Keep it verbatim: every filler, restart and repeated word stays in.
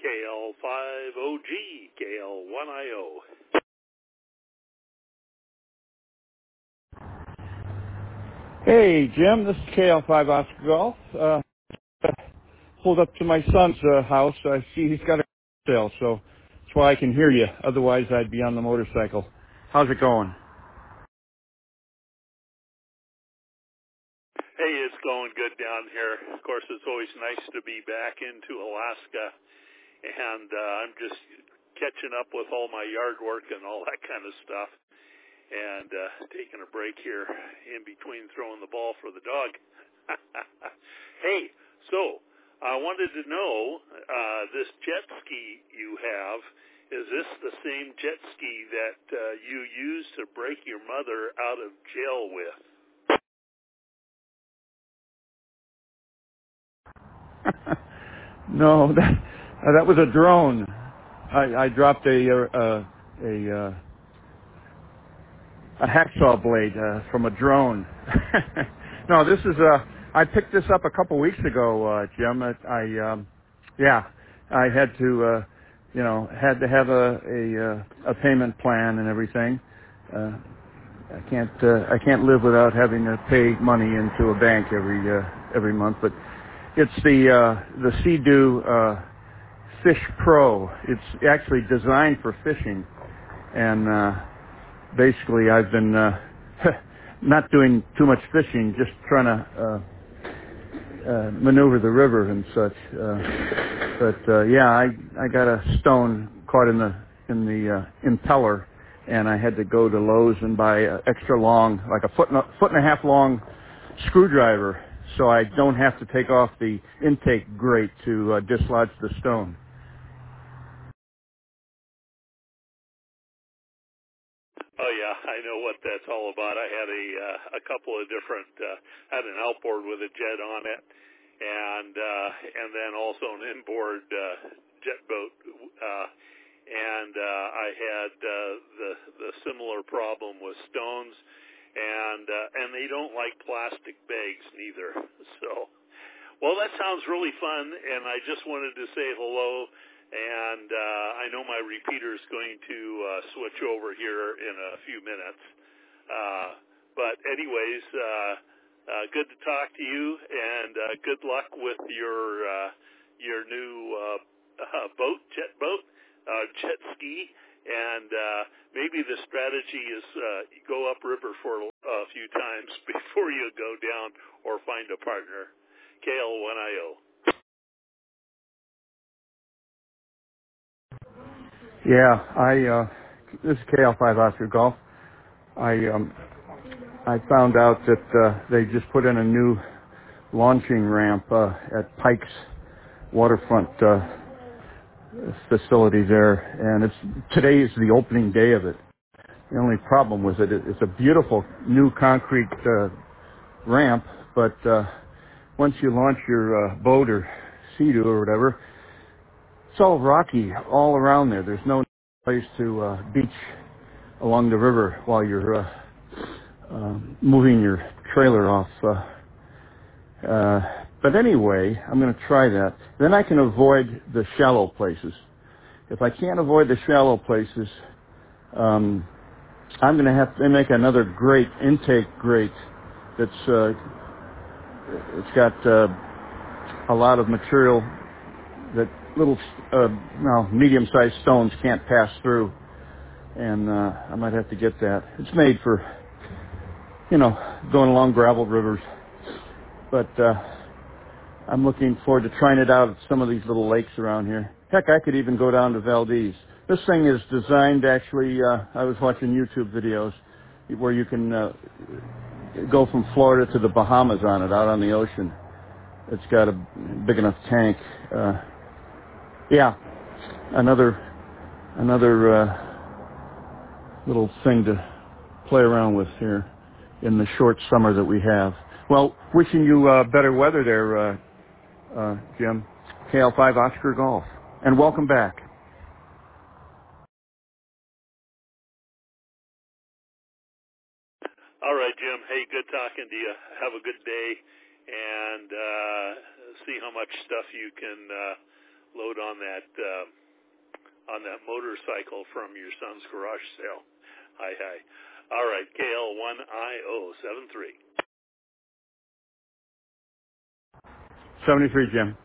K L five O G, K L one I O. Hey, Jim, this is K L five Oscar Golf. Uh, pulled up to my son's uh, house. I see he's got a sale, so that's why I can hear you. Otherwise, I'd be on the motorcycle. How's it going? Hey, it's going good down here. Of course, it's always nice to be back into Alaska, and uh, I'm just catching up with all my yard work and all that kind of stuff, and uh, taking a break here in between throwing the ball for the dog. Hey, so I wanted to know, uh, this jet ski you have, is this the same jet ski that uh, you used to break your mother out of jail with? No, that, uh, that was a drone. I, I dropped a uh, a uh, a hacksaw blade uh, from a drone. No, this is uh I picked this up a couple weeks ago, uh, Jim. I, I um, yeah, I had to, uh, you know, had to have a a, uh, a payment plan and everything. Uh, I can't uh, I can't live without having to pay money into a bank every uh, every month. But it's the uh, the Sea-Doo uh, Fish Pro. It's actually designed for fishing, and uh, basically I've been uh, not doing too much fishing, just trying to uh, uh, maneuver the river and such. Uh, but uh, yeah, I I got a stone caught in the in the uh, impeller, and I had to go to Lowe's and buy an extra long, like a foot and a, foot and a half long screwdriver, so I don't have to take off the intake grate to uh, dislodge the stone. Oh yeah, I know what that's all about. I had a uh, a couple of different uh, had an outboard with a jet on it, and uh, and then also an inboard uh, jet boat, uh, and uh, I had uh, the the similar problem with stones, and uh, and they don't like plastic bags neither. So, well, that sounds really fun, and I just wanted to say hello. And uh, I know my repeater is going to uh, switch over here in a few minutes. Uh, but anyways, uh, uh, good to talk to you, and uh, good luck with your uh, your new uh, uh, boat, jet boat, uh, jet ski, and uh, maybe the strategy is uh, go upriver for a few times before you go down or find a partner. K L one I O. Yeah, I uh, this is K L five Oscar Golf. I um, I found out that uh, they just put in a new launching ramp uh, at Pike's waterfront uh, facility there, and it's today is the opening day of it. The only problem with it, it's a beautiful new concrete uh, ramp, but uh, once you launch your uh, boat or Sea-Doo or whatever, it's all rocky all around there. There's no place to uh, beach along the river while you're uh, uh, moving your trailer off. Uh, uh, but anyway, I'm going to try that. Then I can avoid the shallow places. If I can't avoid the shallow places, um, I'm going to have to make another grate, intake grate, that's uh, it's got uh, a lot of material that little, uh, well, medium-sized stones can't pass through, and uh, I might have to get that. It's made for, you know, going along gravel rivers, but uh, I'm looking forward to trying it out at some of these little lakes around here. Heck, I could even go down to Valdez. This thing is designed, actually, uh, I was watching YouTube videos where you can uh, go from Florida to the Bahamas on it, out on the ocean. It's got a big enough tank. Uh, yeah, another another uh, little thing to play around with here in the short summer that we have. Well, wishing you uh, better weather there, uh, uh, Jim. K L five Oscar Golf. And welcome back. All right, Jim. Hey, good talking to you. Have a good day, and uh, see how much stuff you can uh, load on that uh, on that motorcycle from your son's garage sale. Hi, hi. All right, K L one I O seven three. seventy-three, Jim.